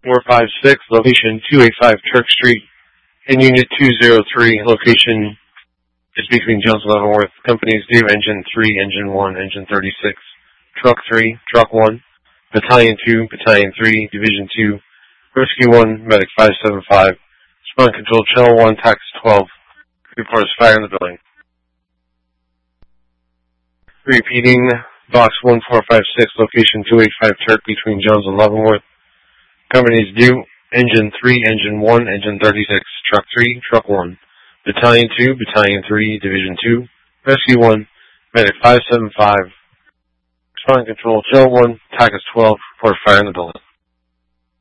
456, location 285 Turk Street, in Unit 203, location is between Jones and Leavenworth. Companies due Engine 3, Engine 1, Engine 36, Truck 3, Truck 1, Battalion 2, Battalion 3, Division 2, Rescue 1, Medic 575, Spawn Control Channel 1, Tax 12, reports fire in the building. Repeating, Box 1456, location 285 Turk between Jones and Leavenworth. Companies due Engine 3, Engine 1, Engine 36, Truck 3, Truck 1, Battalion 2, Battalion 3, Division 2, Rescue 1, Medic 575, Spawn Control Channel 1, Tax 12, report fire in the building.